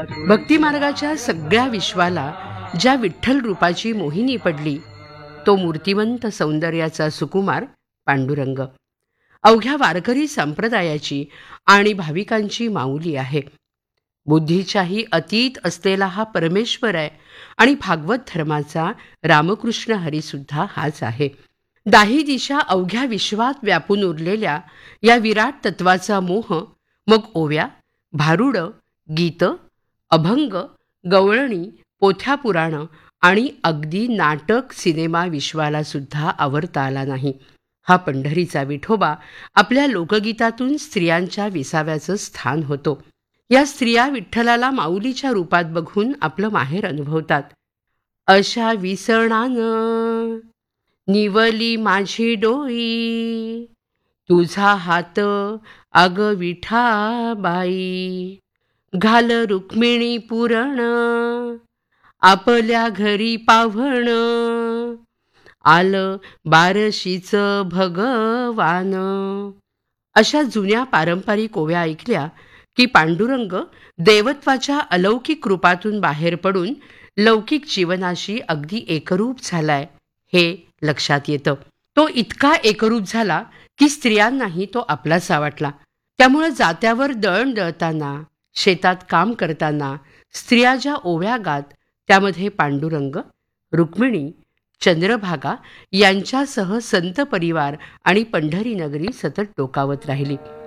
भक्तिमार्गाच्या सगळ्या विश्वाला ज्या विठ्ठल रूपाची मोहिनी पडली तो मूर्तिमंत सौंदर्याचा सुकुमार पांडुरंग अवघ्या वारकरी संप्रदायाची आणि भाविकांची माऊली आहे. बुद्धीच्याही अतीत असलेला हा परमेश्वर आहे आणि भागवत धर्माचा रामकृष्ण हरी सुद्धा हाच आहे. दाही दिशा अवघ्या विश्वात व्यापून उरलेल्या या विराट तत्वाचा मोह मग ओव्या, भारुड, गीत, अभंग, गवळणी, पोथ्या पुराण आणि अगदी नाटक सिनेमा विश्वाला सुद्धा आवरता आला नाही. हा पंढरीचा विठोबा आपल्या लोकगीतातून स्त्रियांच्या विसाव्याचं स्थान होतो. या स्त्रिया विठ्ठलाला माऊलीच्या रूपात बघून आपलं माहेर अनुभवतात. अशा विसणानं निवली माझी डोई, तुझा हात अग विठाबाई, घाल रुक्मिणी पुरण आपल्या घरी पाव्हण, आलं बारशीच भगवान. अशा जुन्या पारंपरिक ओव्या ऐकल्या की पांडुरंग देवत्वाच्या अलौकिक रूपातून बाहेर पडून लौकिक जीवनाशी अगदी एकरूप झालाय हे लक्षात येतं. तो इतका एकरूप झाला की स्त्रियांनाही तो आपलासा वाटला. त्यामुळे जात्यावर दळण दळताना, शेतात काम करताना स्त्रिया ज्या ओव्या गात त्यामध्ये पांडुरंग, रुक्मिणी, चंद्रभागा यांच्यासह संत परिवार आणि पंढरी नगरी सतत डोकावत राहिली.